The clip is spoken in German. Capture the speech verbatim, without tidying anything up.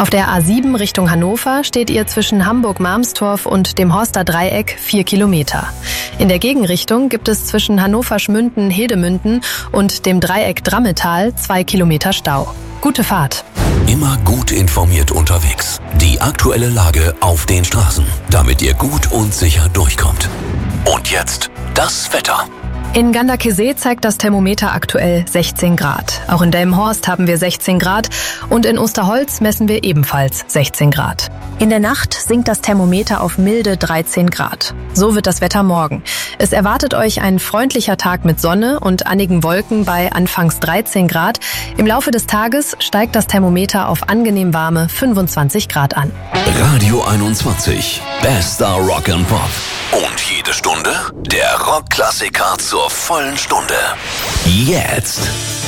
Auf der A sieben Richtung Hannover steht ihr zwischen Hamburg-Marmstorf und dem Horster Dreieck vier Kilometer. In der Gegenrichtung gibt es zwischen Hannover-Schmünden-Hedemünden und dem Dreieck Drammetal zwei Kilometer Stau. Gute Fahrt. Immer gut informiert unterwegs. Die aktuelle Lage auf den Straßen, damit ihr gut und sicher durchkommt. Und jetzt das Wetter. In Ganderkesee zeigt das Thermometer aktuell sechzehn Grad. Auch in Delmenhorst haben wir sechzehn Grad und in Osterholz messen wir ebenfalls sechzehn Grad. In der Nacht sinkt das Thermometer auf milde dreizehn Grad. So wird das Wetter morgen. Es erwartet euch ein freundlicher Tag mit Sonne und einigen Wolken bei anfangs dreizehn Grad. Im Laufe des Tages steigt das Thermometer auf angenehm warme fünfundzwanzig Grad an. Radio einundzwanzig, bester Rock and Pop. Und jede Stunde der Rockklassiker zur vollen Stunde. Jetzt.